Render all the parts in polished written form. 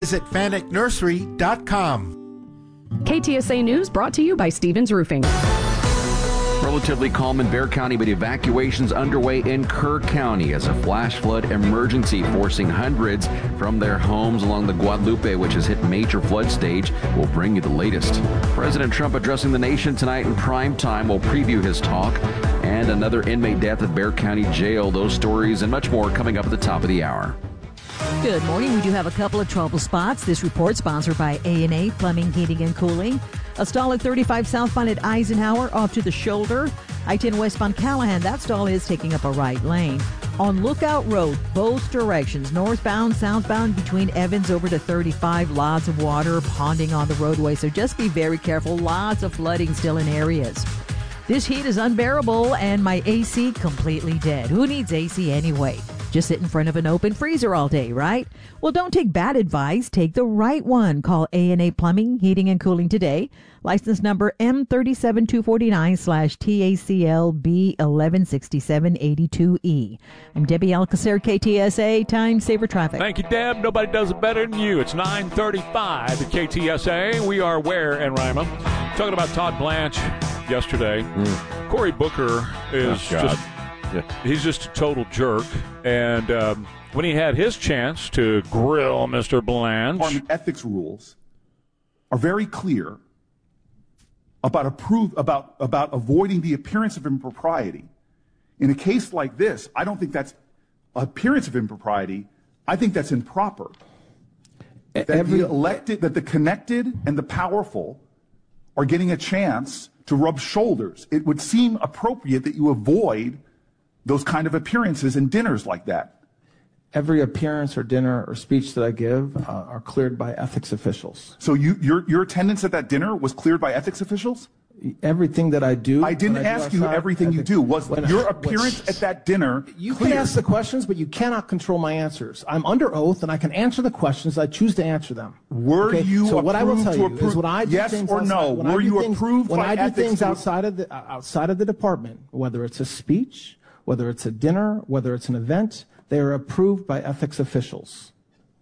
visit FannickNursery.com. KTSA News brought to you by Stevens Roofing. Relatively calm in Bexar County, but evacuations underway in Kerr County as a flash flood emergency forcing hundreds from their homes along the Guadalupe, which has hit major flood stage. We'll bring you the latest. President Trump addressing the nation tonight in prime time. We'll preview his talk and another inmate death at Bexar County Jail. Those stories and much more coming up at the top of the hour. Good morning. We do have a couple of trouble spots. This report sponsored by A&A Plumbing, Heating, and Cooling. A stall at 35 southbound at Eisenhower off to the shoulder. I-10 westbound Callahan, that stall is taking up a right lane. On Lookout Road, both directions, northbound, southbound, between Evans over to 35, lots of water ponding on the roadway, so just be very careful. Lots of flooding still in areas. This heat is unbearable, and my AC completely dead. Who needs AC anyway? Just sit in front of an open freezer all day, right? Well, don't take bad advice. Take the right one. Call A&A Plumbing, Heating, and Cooling today. License number M37249/TACLB116782E. I'm Debbie Alcacer, KTSA, Time Saver Traffic. Thank you, Deb. Nobody does it better than you. It's 9:35 at KTSA. We are where, and Rima? Talking about Todd Blanche yesterday. Cory Booker is he's just a total jerk. And when he had his chance to grill Mr. Blanche. Department ethics rules are very clear about avoiding the appearance of impropriety. In a case like this, I don't think that's appearance of impropriety. I think that's improper. That the connected and the powerful are getting a chance to rub shoulders. It would seem appropriate that you avoid those kind of appearances and dinners like that. Every appearance or dinner or speech that I give are cleared by ethics officials. So your attendance at that dinner was cleared by ethics officials? Everything that I do. I didn't ask you everything you do. Was your appearance at that dinner You clear? can ask the questions, but you cannot control my answers. I'm under oath, and I can answer the questions. I choose to answer them. Were you so what I will tell you approved is when I do yes things or no? outside, Were you approved when by I do ethics things to- outside of the department, whether it's a speech, whether it's a dinner, whether it's an event, they are approved by ethics officials.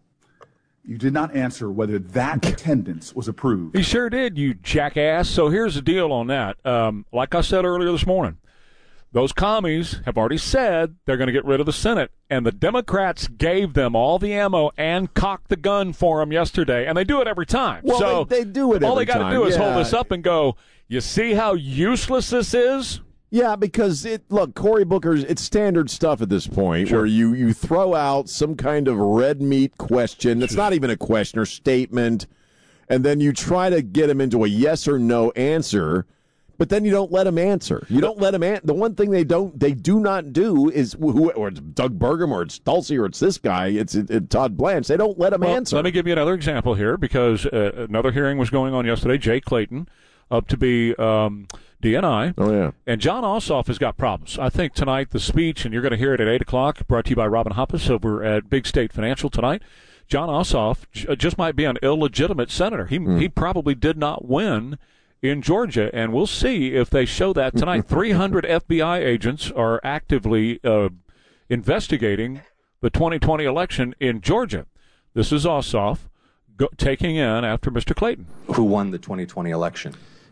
You did not answer whether that attendance was approved. He sure did, you jackass. So here's the deal on that. Like I said earlier this morning, those commies have already said they're going to get rid of the Senate, and the Democrats gave them all the ammo and cocked the gun for them yesterday, and they do it every time. Well, so they do it every time. All they got to do is hold this up and go, you see how useless this is? Yeah, because Cory Booker's, it's standard stuff at this point, where you throw out some kind of red meat question. It's not even a question or statement, and then you try to get him into a yes or no answer, but then you don't let him answer. You don't let him The one thing they do not do is, or it's Doug Burgum, or it's Tulsi, or it's this guy, it's Todd Blanche. They don't let him answer. Let me give you another example here, because another hearing was going on yesterday. Jay Clayton, up to be DNI. Oh, yeah. And John Ossoff has got problems. I think tonight the speech, and you're going to hear it at 8 o'clock, brought to you by Robin Hoppus over at Big State Financial tonight. John Ossoff just might be an illegitimate senator. He probably did not win in Georgia, and we'll see if they show that tonight. 300 FBI agents are actively investigating the 2020 election in Georgia. This is Ossoff taking in after Mr. Clayton. Who won the 2020 election?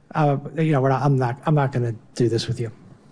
I'm not going to do this with you.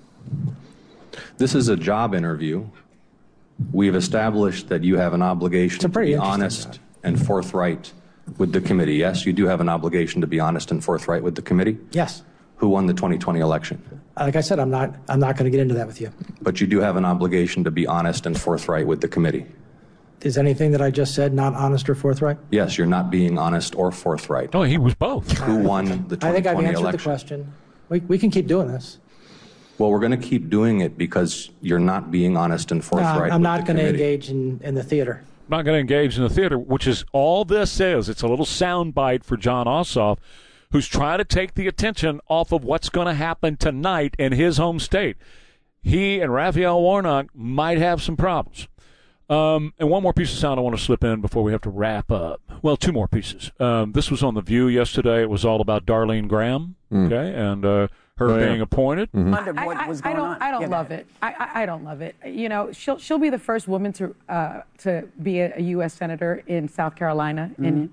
This is a job interview. We've established that you have an obligation to be honest and forthright with the committee. Yes, you do have an obligation to be honest and forthright with the committee? Yes. Who won the 2020 election? Like I said, I'm not going to get into that with you. But you do have an obligation to be honest and forthright with the committee. Is anything that I just said not honest or forthright? Yes, you're not being honest or forthright. No, he was both. Who won the 2020 election? I think I've answered the question. We can keep doing this. Well, we're going to keep doing it because you're not being honest and forthright. I'm not going to engage in the theater. I'm not going to engage in the theater, which is all this is. It's a little soundbite for John Ossoff, who's trying to take the attention off of what's going to happen tonight in his home state. He and Raphael Warnock might have some problems. And one more piece of sound I want to slip in before we have to wrap up. Well, two more pieces. This was on The View yesterday. It was all about Darlene Graham, okay, and her being appointed. I don't love it. I don't love it. You know, she'll be the first woman to be a U.S. senator in South Carolina in